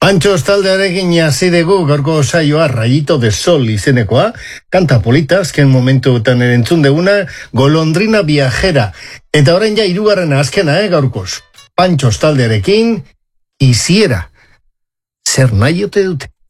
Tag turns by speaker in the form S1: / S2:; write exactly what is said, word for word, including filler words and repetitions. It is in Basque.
S1: Pantxos taldearekin hasi-dugu gaurko saioa Rayito de Sol izenekoa, kanta polita, azken momentuetan entzun deguna, Golondrina Viajera. Eta orain ja hirugarrena azkena, eh, gaurkoz. Pantxos taldearekin, Isiera. Zer nahi ote dute?